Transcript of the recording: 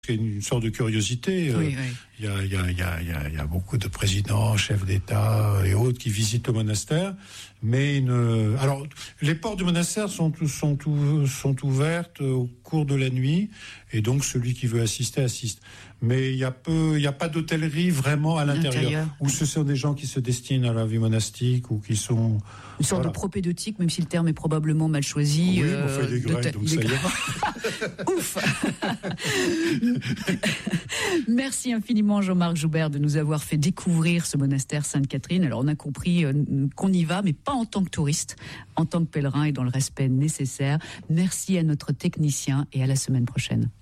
C'est une sorte de curiosité. Oui. Il y a beaucoup de présidents, chefs d'État et autres qui visitent le monastère. Mais alors, les portes du monastère sont ouvertes au cours de la nuit, et donc celui qui veut assister assiste. Mais il y a pas d'hôtellerie vraiment à l'intérieur. Où ce sont des gens qui se destinent à la vie monastique ou qui sont une sorte de propédeutique, même si le terme est probablement mal choisi. Oui, on fait des Grecs, donc ça y est. Ouf. Merci infiniment Jean-Marc Joubert de nous avoir fait découvrir ce monastère Sainte-Catherine. Alors on a compris qu'on y va, mais pas en tant que touriste, en tant que pèlerin et dans le respect nécessaire. Merci à notre technicien et à la semaine prochaine.